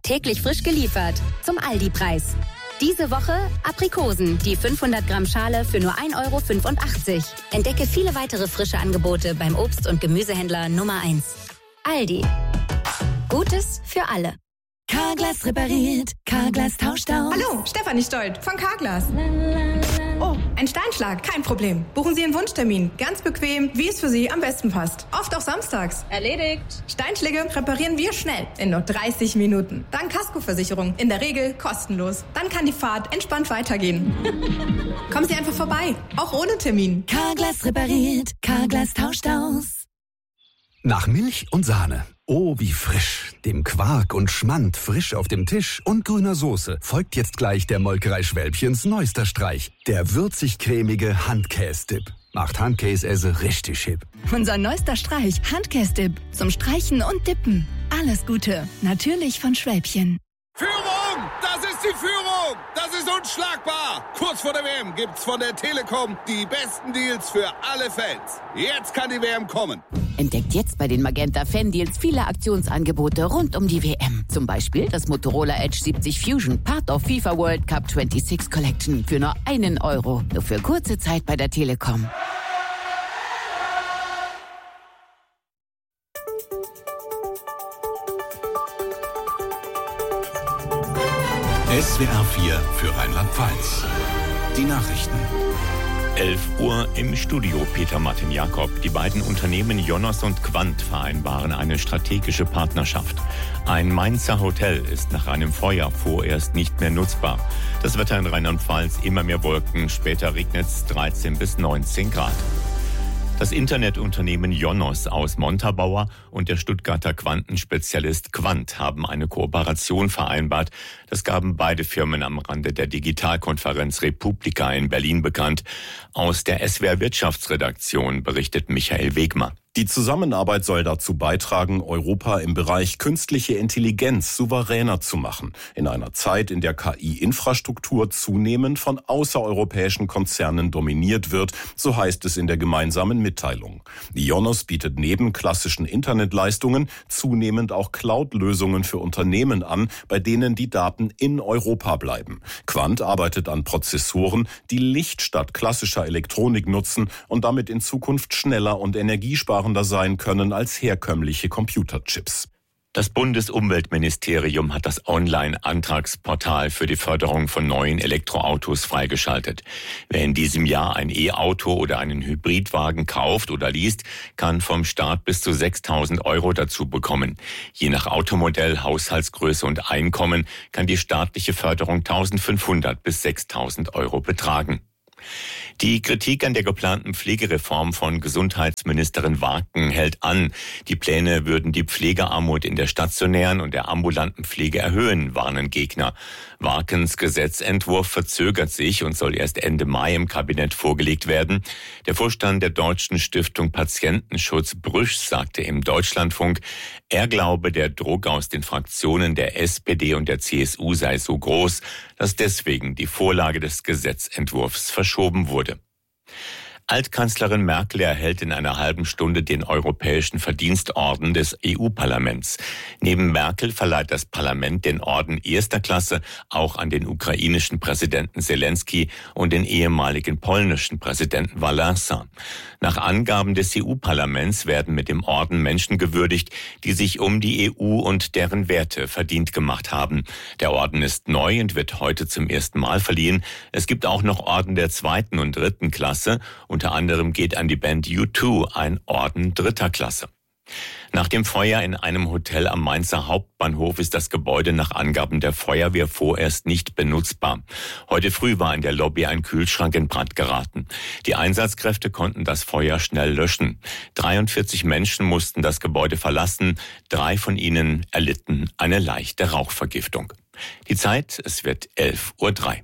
Täglich frisch geliefert. Zum Aldi-Preis. Diese Woche Aprikosen, die 500 Gramm Schale für nur 1,85 €. Entdecke viele weitere frische Angebote beim Obst- und Gemüsehändler Nummer 1. Aldi. Gutes für alle. Carglass repariert, Carglass tauscht aus. Hallo, Stefanie Stolt von Carglass. Oh, ein Steinschlag, kein Problem. Buchen Sie Ihren Wunschtermin. Ganz bequem, wie es für Sie am besten passt. Oft auch samstags. Erledigt. Steinschläge reparieren wir schnell, in nur 30 Minuten. Dann Kaskoversicherung, in der Regel kostenlos. Dann kann die Fahrt entspannt weitergehen. Kommen Sie einfach vorbei, auch ohne Termin. Carglass repariert, Carglass tauscht aus. Nach Milch und Sahne. Oh, wie frisch. Dem Quark und Schmand frisch auf dem Tisch und grüner Soße folgt jetzt gleich der Molkerei Schwälbchens neuester Streich. Der würzig-cremige Handkäse-Dip. Macht Handkäse richtig hip. Unser neuester Streich, Handkäse-Dip. Zum Streichen und Dippen. Alles Gute. Natürlich von Schwälbchen. Führung! Das ist die Führung! Das ist unschlagbar! Kurz vor der WM gibt's von der Telekom die besten Deals für alle Fans. Jetzt kann die WM kommen. Entdeckt jetzt bei den Magenta Fan-Deals viele Aktionsangebote rund um die WM. Zum Beispiel das Motorola Edge 70 Fusion, Part of FIFA World Cup 26 Collection für nur €1. Nur für kurze Zeit bei der Telekom. SWR 4 für Rheinland-Pfalz. Die Nachrichten. 11 Uhr im Studio, Peter Martin Jakob. Die beiden Unternehmen Jonos und Quandt vereinbaren eine strategische Partnerschaft. Ein Mainzer Hotel ist nach einem Feuer vorerst nicht mehr nutzbar. Das Wetter in Rheinland-Pfalz, immer mehr Wolken, später regnet es 13 bis 19 Grad. Das Internetunternehmen Jonos aus Montabaur und der Stuttgarter Quantenspezialist Quandt haben eine Kooperation vereinbart. Das gaben beide Firmen am Rande der Digitalkonferenz Republika in Berlin bekannt. Aus der SWR Wirtschaftsredaktion berichtet Michael Wegmer. Die Zusammenarbeit soll dazu beitragen, Europa im Bereich künstliche Intelligenz souveräner zu machen. In einer Zeit, in der KI-Infrastruktur zunehmend von außereuropäischen Konzernen dominiert wird, so heißt es in der gemeinsamen Mitteilung. Die Jonos bietet neben klassischen Internetleistungen zunehmend auch Cloud-Lösungen für Unternehmen an, bei denen die Daten in Europa bleiben. Quandt arbeitet an Prozessoren, die Licht statt klassischer Elektronik nutzen und damit in Zukunft schneller und energiesparender sein können als herkömmliche Computerchips. Das Bundesumweltministerium hat das Online-Antragsportal für die Förderung von neuen Elektroautos freigeschaltet. Wer in diesem Jahr ein E-Auto oder einen Hybridwagen kauft oder liest, kann vom Staat bis zu 6.000 € dazu bekommen. Je nach Automodell, Haushaltsgröße und Einkommen kann die staatliche Förderung 1.500 bis 6.000 € betragen. Die Kritik an der geplanten Pflegereform von Gesundheitsministerin Warken hält an. Die Pläne würden die Pflegearmut in der stationären und der ambulanten Pflege erhöhen, warnen Gegner. Warkens Gesetzentwurf verzögert sich und soll erst Ende Mai im Kabinett vorgelegt werden. Der Vorstand der Deutschen Stiftung Patientenschutz Brüsch sagte im Deutschlandfunk, er glaube, der Druck aus den Fraktionen der SPD und der CSU sei so groß, dass deswegen die Vorlage des Gesetzentwurfs verschoben wurde. Altkanzlerin Merkel erhält in einer halben Stunde den Europäischen Verdienstorden des EU-Parlaments. Neben Merkel verleiht das Parlament den Orden erster Klasse auch an den ukrainischen Präsidenten Zelensky und den ehemaligen polnischen Präsidenten Wałęsa. Nach Angaben des EU-Parlaments werden mit dem Orden Menschen gewürdigt, die sich um die EU und deren Werte verdient gemacht haben. Der Orden ist neu und wird heute zum ersten Mal verliehen. Es gibt auch noch Orden der zweiten und dritten Klasse. Unter anderem geht an die Band U2 ein Orden dritter Klasse. Nach dem Feuer in einem Hotel am Mainzer Hauptbahnhof ist das Gebäude nach Angaben der Feuerwehr vorerst nicht benutzbar. Heute früh war in der Lobby ein Kühlschrank in Brand geraten. Die Einsatzkräfte konnten das Feuer schnell löschen. 43 Menschen mussten das Gebäude verlassen. 3 von ihnen erlitten eine leichte Rauchvergiftung. Die Zeit, es wird 11:03 Uhr.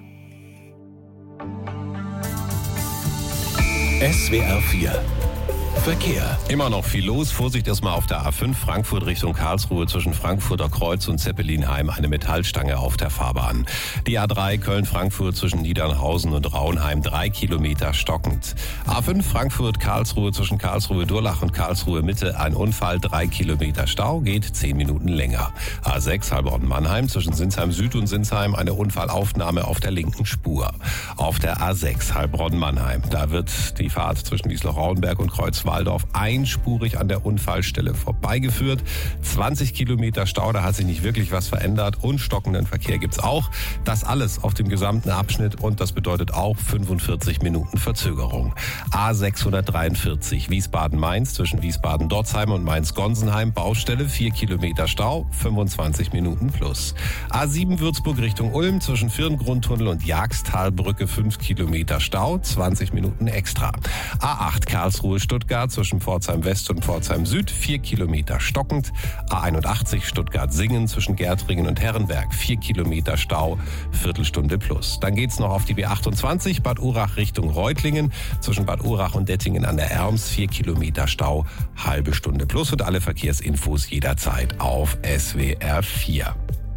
SWR 4 Verkehr. Immer noch viel los. Vorsicht erstmal auf der A5 Frankfurt Richtung Karlsruhe zwischen Frankfurter Kreuz und Zeppelinheim. Eine Metallstange auf der Fahrbahn. Die A3 Köln-Frankfurt zwischen Niedernhausen und Raunheim 3 Kilometer stockend. A5 Frankfurt-Karlsruhe zwischen Karlsruhe-Durlach und Karlsruhe-Mitte. Ein Unfall, 3 Kilometer Stau, geht 10 Minuten länger. A6 Heilbronn-Mannheim zwischen Sinsheim Süd und Sinsheim. Eine Unfallaufnahme auf der linken Spur. Auf der A6 Heilbronn-Mannheim. Da wird die Fahrt zwischen Wiesloch-Rauenberg und Kreuzwaldorf einspurig an der Unfallstelle vorbeigeführt. 20 Kilometer Stau, da hat sich nicht wirklich was verändert und stockenden Verkehr gibt's auch. Das alles auf dem gesamten Abschnitt und das bedeutet auch 45 Minuten Verzögerung. A643 Wiesbaden-Mainz zwischen Wiesbaden-Dorzheim und Mainz-Gonsenheim. Baustelle, 4 Kilometer Stau, 25 Minuten plus. A7 Würzburg Richtung Ulm zwischen Firngrundtunnel und Jagstalbrücke 5 Kilometer Stau, 20 Minuten extra. A8 Karlsruhe-Stuttgart zwischen Pforzheim West und Pforzheim Süd, 4 Kilometer stockend. A81 Stuttgart-Singen zwischen Gärtringen und Herrenberg, 4 Kilometer Stau, Viertelstunde plus. Dann geht's noch auf die B28 Bad Urach Richtung Reutlingen zwischen Bad Urach und Dettingen an der Erms, 4 Kilometer Stau, halbe Stunde plus. Und alle Verkehrsinfos jederzeit auf SWR 4.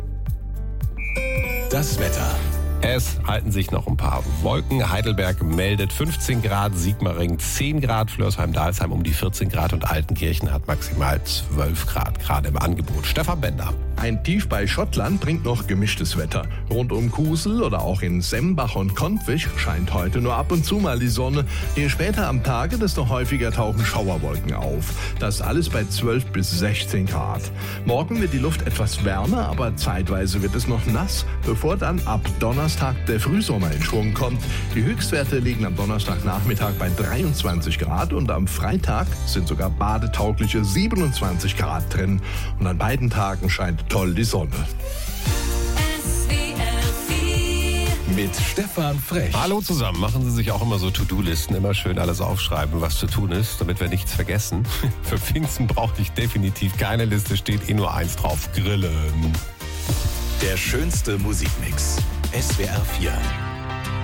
Das Wetter. Es halten sich noch ein paar Wolken. Heidelberg meldet 15 Grad, Sigmaringen 10 Grad, Flörsheim-Dalsheim um die 14 Grad und Altenkirchen hat maximal 12 Grad, gerade im Angebot. Stefan Bender. Ein Tief bei Schottland bringt noch gemischtes Wetter. Rund um Kusel oder auch in Sembach und Kontwich scheint heute nur ab und zu mal die Sonne. Je später am Tage, desto häufiger tauchen Schauerwolken auf. Das alles bei 12 bis 16 Grad. Morgen wird die Luft etwas wärmer, aber zeitweise wird es noch nass, bevor dann ab Donnerstag der Frühsommer in Schwung kommt. Die Höchstwerte liegen am Donnerstagnachmittag bei 23 Grad und am Freitag sind sogar badetaugliche 27 Grad drin. Und an beiden Tagen scheint toll die Sonne. Mit Stefan Frech. Hallo zusammen. Machen Sie sich auch immer so To-Do-Listen. Immer schön alles aufschreiben, was zu tun ist, damit wir nichts vergessen. Für Pfingsten brauche ich definitiv keine Liste, steht nur eins drauf: Grillen. Der schönste Musikmix. SWR 4.